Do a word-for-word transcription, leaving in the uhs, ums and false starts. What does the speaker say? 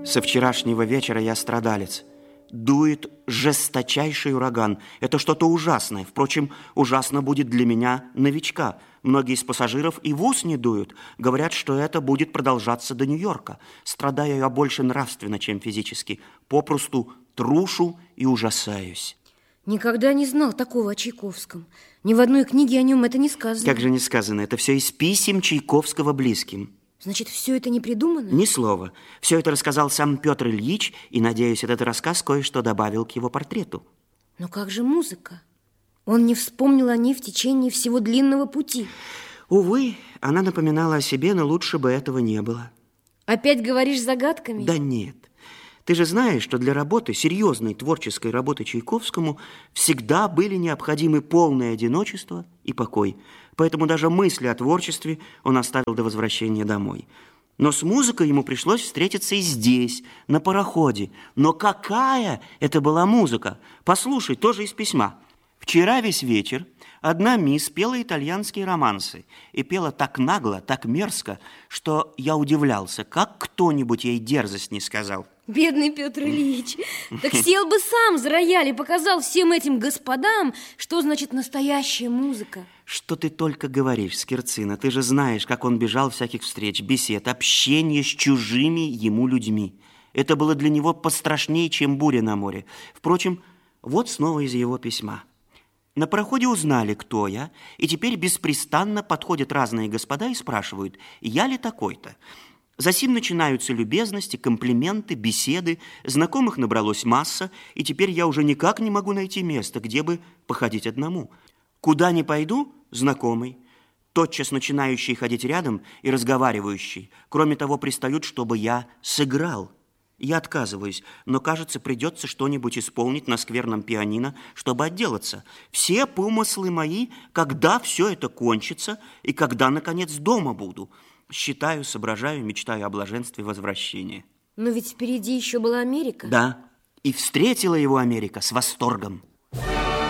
Со вчерашнего вечера я страдалец. Дует жесточайший ураган. Это что-то ужасное. Впрочем, ужасно будет для меня, новичка. Многие из пассажиров и в ус не дуют. Говорят, что это будет продолжаться до Нью-Йорка. Страдаю я больше нравственно, чем физически. Попросту трушу и ужасаюсь. Никогда не знал такого о Чайковском. Ни в одной книге о нем это не сказано. Как же не сказано? Это все из писем Чайковского близким. Значит, все это не придумано? Ни слова. Все это рассказал сам Петр Ильич, и, надеюсь, этот рассказ кое-что добавил к его портрету. Но как же музыка? Он не вспомнил о ней в течение всего длинного пути. Увы, она напоминала о себе, но лучше бы этого не было. Опять говоришь загадками? Да нет. Ты же знаешь, что для работы, серьезной творческой работы Чайковскому всегда были необходимы полное одиночество и покой. Поэтому даже мысли о творчестве он оставил до возвращения домой. Но с музыкой ему пришлось встретиться и здесь, на пароходе. Но какая это была музыка? Послушай, тоже из письма. Вчера весь вечер одна мисс пела итальянские романсы. И пела так нагло, так мерзко, что я удивлялся, как кто-нибудь ей дерзость не сказал. Бедный Петр Ильич. Так сел бы сам за рояль и показал всем этим господам, что значит настоящая музыка. Что ты только говоришь, Скирцина. Ты же знаешь, как он бежал всяких встреч, бесед, общения с чужими ему людьми. Это было для него пострашнее, чем буря на море. Впрочем, вот снова из его письма. На пароходе узнали, кто я, и теперь беспрестанно подходят разные господа и спрашивают, я ли такой-то. Засим начинаются любезности, комплименты, беседы. Знакомых набралось масса, и теперь я уже никак не могу найти место, где бы походить одному. Куда ни пойду, знакомый. Тотчас начинающий ходить рядом и разговаривающий. Кроме того, пристают, чтобы я сыграл. Я отказываюсь, но, кажется, придется что-нибудь исполнить на скверном пианино, чтобы отделаться. Все помыслы мои, когда все это кончится и когда, наконец, дома буду. Считаю, соображаю, мечтаю о блаженстве возвращения. Но ведь впереди еще была Америка. Да, и встретила его Америка с восторгом.